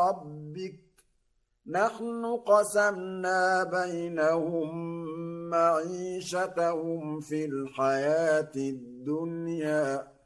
ربك نحن قسمنا بينهم معيشتهم في الحياة الدنيا